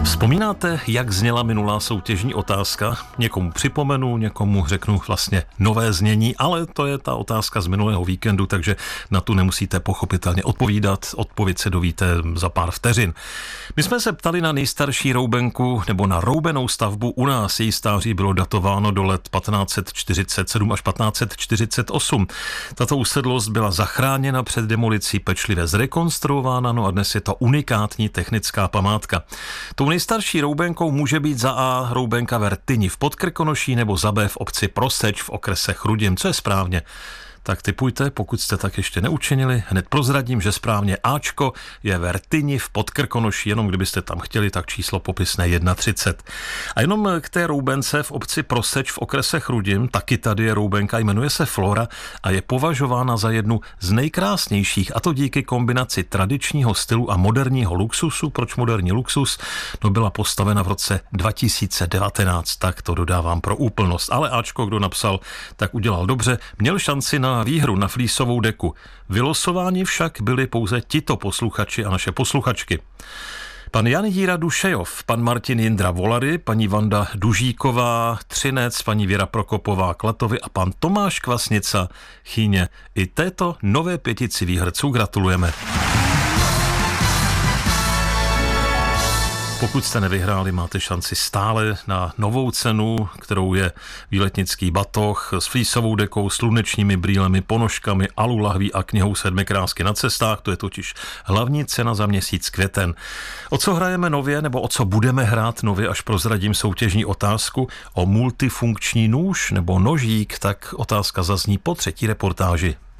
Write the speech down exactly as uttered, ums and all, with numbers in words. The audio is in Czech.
Vzpomínáte, jak zněla minulá soutěžní otázka? Někomu připomenu, někomu řeknu vlastně nové znění, ale to je ta otázka z minulého víkendu, takže na tu nemusíte pochopitelně odpovídat. Odpověď se dovíte za pár vteřin. My jsme se ptali na nejstarší roubenku nebo na roubenou stavbu u nás. Její stáří bylo datováno do let patnáct set čtyřicet sedm až patnáct set čtyřicet osm. Tato usedlost byla zachráněna před demolicí, pečlivě zrekonstruována, no a dnes je to unikátní technická památka. Tou nejstarší roubenkou může být za A roubenka v Rtyni v Podkrkonoší nebo za B v obci Proseč v okrese Chrudim. Co je správně? Tak tipujte, pokud jste tak ještě neučinili. Hned prozradím, že správně Ačko je v Rtyni v Podkrkonoší, jenom kdybyste tam chtěli, tak číslo popisné třicet jedna. A jenom k té roubence v obci Proseč v okrese Chrudim, taky tady je roubenka, jmenuje se Flora a je považována za jednu z nejkrásnějších, a to díky kombinaci tradičního stylu a moderního luxusu. Proč moderní luxus? No, byla postavena v roce dva tisíce devatenáct, tak to dodávám pro úplnost. Ale Ačko, kdo napsal, tak udělal dobře, měl šanci na výhru na flísovou deku. Vylosováni však byli pouze tito posluchači a naše posluchačky. Pan Jan Jíra Dušejov, pan Martin Jindra Volary, paní Vanda Dužíková Třinec, paní Věra Prokopová Klatovy a pan Tomáš Kvasnica Chýně. I této nové pětici výherců gratulujeme. Pokud jste nevyhráli, máte šanci stále na novou cenu, kterou je výletnický batoh s flísovou dekou, slunečními brýlemi, ponožkami, alu lahví a knihou Sedmi krásky na cestách. To je totiž hlavní cena za měsíc květen. O co hrajeme nově, nebo o co budeme hrát nově, až prozradím soutěžní otázku o multifunkční nůž nebo nožík, tak otázka zazní po třetí reportáži.